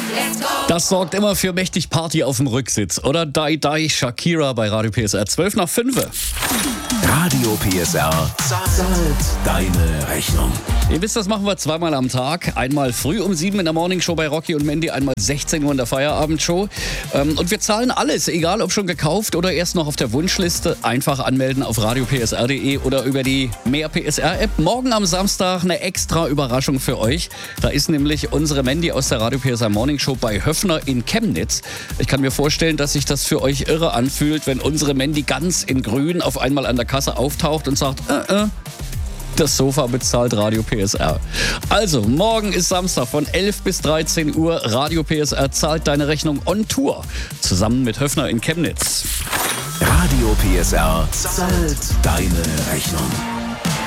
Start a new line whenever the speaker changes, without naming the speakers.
Das sorgt immer für mächtig Party auf dem Rücksitz, oder? Die Die Shakira bei Radio PSR 12 nach 5.
Radio PSR zahlt deine Rechnung.
Ihr wisst, das machen wir zweimal am Tag. Einmal früh um 7 in der Morningshow bei Rocky und Mandy, einmal 16 Uhr in der Feierabendshow. Und wir zahlen alles, egal ob schon gekauft oder erst noch auf der Wunschliste. Einfach anmelden auf radiopsr.de oder über die Mehr PSR-App. Morgen am Samstag eine extra Überraschung für euch. Da ist nämlich unsere Mandy aus der Radio PSR Morningshow bei Höffner in Chemnitz. Ich kann mir vorstellen, dass sich das für euch irre anfühlt, wenn unsere Mandy ganz in grün auf einmal an der Kasse auftaucht und sagt, das Sofa bezahlt Radio PSR. Also, morgen ist Samstag von 11 bis 13 Uhr. Radio PSR zahlt deine Rechnung on Tour. Zusammen mit Höffner in Chemnitz.
Radio PSR zahlt deine Rechnung.